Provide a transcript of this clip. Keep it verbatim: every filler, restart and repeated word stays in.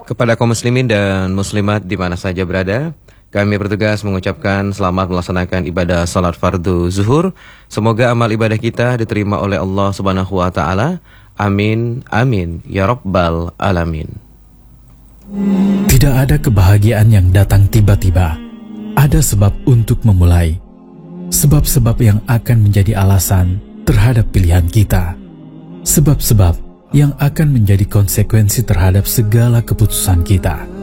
Kepada kaum muslimin dan muslimat di mana saja berada, kami bertugas mengucapkan selamat melaksanakan ibadah salat fardu zuhur. Semoga amal ibadah kita diterima oleh Allah Subhanahu wa taala. Amin, amin ya rabbal alamin. Tidak ada kebahagiaan yang datang tiba-tiba. Ada sebab untuk memulai. Sebab-sebab yang akan menjadi alasan terhadap pilihan kita. Sebab-sebab yang akan menjadi konsekuensi terhadap segala keputusan kita.